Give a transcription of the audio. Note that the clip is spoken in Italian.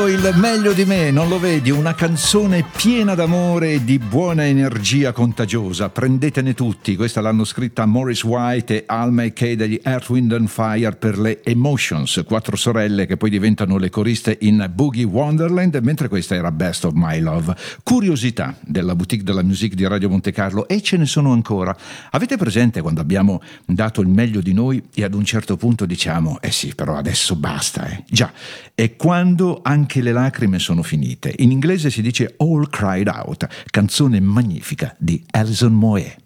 Ecco il meglio di me, non lo vedi? Una canzone piena d'amore e di buona energia contagiosa. Prendetene tutti. Questa l'hanno scritta Maurice White e Al McKay degli Earth, Wind and Fire per le Emotions, 4 sorelle che poi diventano le coriste in Boogie Wonderland, mentre questa era Best of My Love. Curiosità della boutique della musique di Radio Monte Carlo, e ce ne sono ancora. Avete presente quando abbiamo dato il meglio di noi e ad un certo punto diciamo sì, però adesso basta, Già, è quando anche le lacrime sono finite. In inglese si dice All Cried Out, canzone magnifica di Alison Moyet.